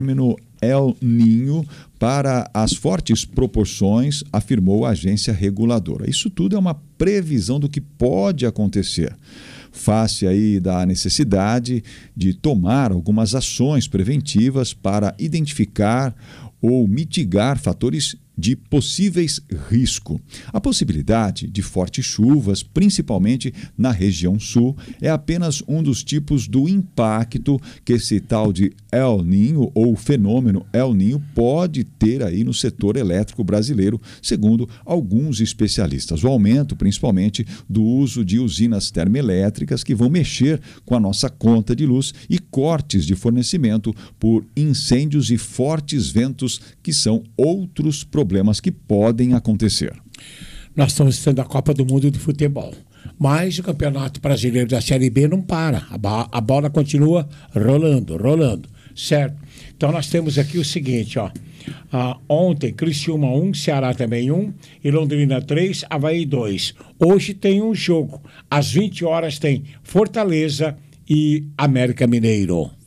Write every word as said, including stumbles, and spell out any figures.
fenômeno El Niño para as fortes proporções, afirmou a agência reguladora. Isso tudo é uma previsão do que pode acontecer. Face aí da necessidade de tomar algumas ações preventivas para identificar ou mitigar fatores de possíveis risco. A possibilidade de fortes chuvas, principalmente na região sul, é apenas um dos tipos do impacto que esse tal de El Niño ou fenômeno El Niño pode ter aí no setor elétrico brasileiro, segundo alguns especialistas. O aumento, principalmente, do uso de usinas termoelétricas que vão mexer com a nossa conta de luz e cortes de fornecimento por incêndios e fortes ventos, que são outros problemas problemas que podem acontecer. Nós estamos tendo a Copa do Mundo de Futebol, mas o Campeonato Brasileiro da Série B não para, a, ba- a bola continua rolando, rolando, certo? Então nós temos aqui o seguinte, ó, ah, ontem Criciúma um, Ceará também um, e Londrina três, Avaí dois. Hoje tem um jogo, às vinte horas tem Fortaleza e América Mineiro.